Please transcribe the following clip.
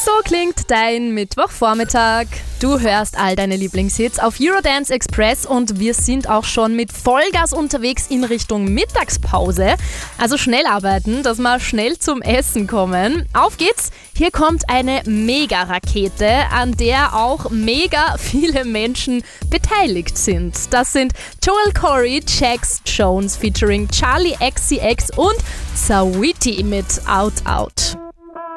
So klingt dein Mittwochvormittag. Du hörst all deine Lieblingshits auf Eurodance Express und wir sind auch schon mit Vollgas unterwegs in Richtung Mittagspause. Also schnell arbeiten, dass wir schnell zum Essen kommen. Auf geht's! Hier kommt eine Mega-Rakete, an der auch mega viele Menschen beteiligt sind. Das sind Joel Corey, Jax Jones featuring Charlie XCX und Saweetie mit Out Out.